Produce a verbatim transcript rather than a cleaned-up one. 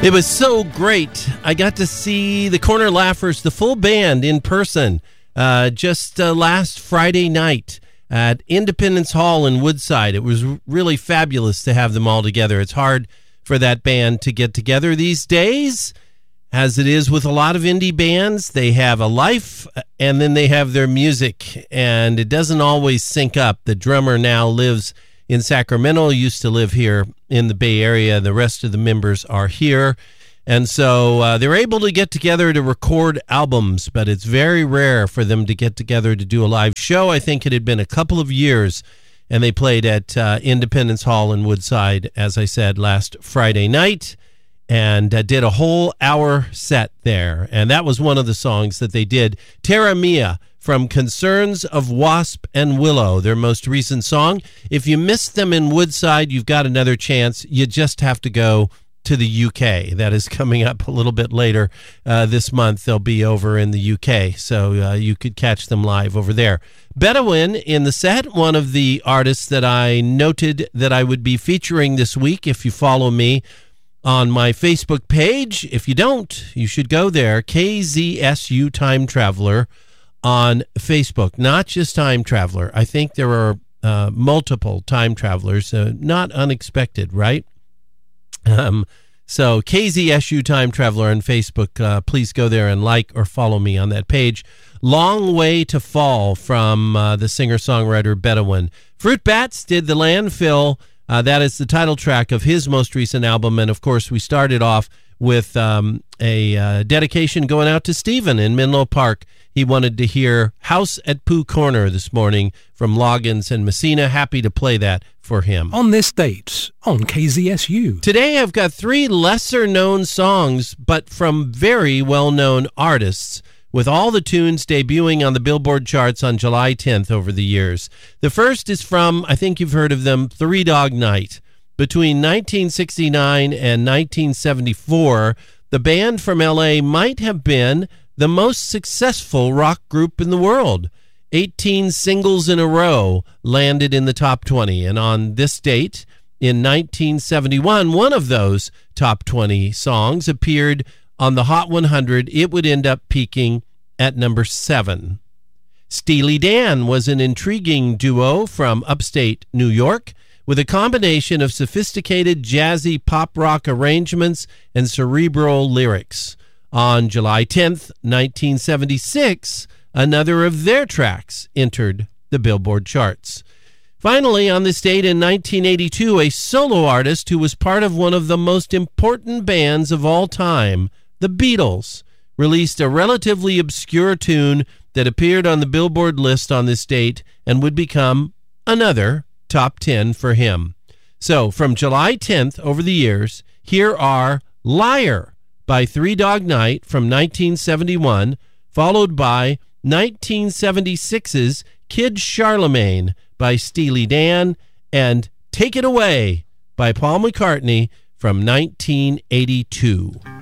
It was so great. I got to see the Corner Laughers, the full band in person, uh, just uh, last Friday night at Independence Hall in Woodside. It was really fabulous to have them all together. It's hard for that band to get together these days, as it is with a lot of indie bands. They have a life, and then they have their music, and it doesn't always sync up. The drummer now lives in Sacramento, used to live here in the Bay Area. The rest of the members are here. And so uh, they're able to get together to record albums, but it's very rare for them to get together to do a live show. I think it had been a couple of years, and they played at uh, Independence Hall in Woodside, as I said, last Friday night, and uh, did a whole hour set there. And that was one of the songs that they did, Terra Mia, from Concerns of Wasp and Willow, their most recent song. If you missed them in Woodside, you've got another chance. You just have to go to the U K. That is coming up a little bit later uh, this month. They'll be over in the U K, so uh, you could catch them live over there. Bedouin in the set, one of the artists that I noted that I would be featuring this week. If you follow me on my Facebook page, if you don't, you should go there, K Z S U Time Traveler on Facebook, not just Time Traveler. I think there are uh, multiple Time Travelers, uh, not unexpected, right? Um, so K Z S U Time Traveler on Facebook. Uh, please go there and like or follow me on that page. Long Way to Fall from uh, the singer-songwriter Bedouin. Fruit Bats did The Landfill. Uh, that is the title track of his most recent album. And, of course, we started off with um, a uh, dedication going out to Stephen in Menlo Park. He wanted to hear House at Pooh Corner this morning from Loggins and Messina. Happy to play that for him. On this date, on K Z S U. Today I've got three lesser-known songs, but from very well-known artists, with all the tunes debuting on the Billboard charts on July tenth over the years. The first is from, I think you've heard of them, Three Dog Night. Between nineteen sixty-nine and nineteen seventy-four, the band from L A might have been the most successful rock group in the world. eighteen singles in a row landed in the top twenty. And on this date, in nineteen seventy-one, one of those top twenty songs appeared on the Hot one hundred. It would end up peaking at number seven. Steely Dan was an intriguing duo from upstate New York, with a combination of sophisticated jazzy pop rock arrangements and cerebral lyrics. On July tenth, nineteen seventy-six, another of their tracks entered the Billboard charts. Finally, on this date in nineteen eighty-two, a solo artist who was part of one of the most important bands of all time, the Beatles, released a relatively obscure tune that appeared on the Billboard list on this date and would become another top ten for him. So, from July tenth over the years, here are Liar by Three Dog Night from nineteen seventy-one, followed by nineteen seventy-six's Kid Charlemagne by Steely Dan, and Take It Away by Paul McCartney from nineteen eighty-two.